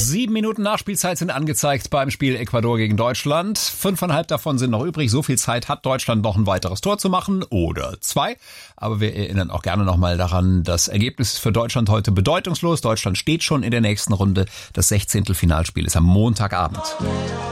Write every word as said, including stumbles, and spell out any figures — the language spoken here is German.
Sieben Minuten Nachspielzeit sind angezeigt beim Spiel Ecuador gegen Deutschland. Fünfeinhalb davon sind noch übrig. So viel Zeit hat Deutschland noch ein weiteres Tor zu machen oder zwei. Aber wir erinnern auch gerne nochmal daran, das Ergebnis ist für Deutschland heute bedeutungslos. Deutschland steht schon in der nächsten Runde. Das Sechzehntelfinalspiel ist am Montagabend.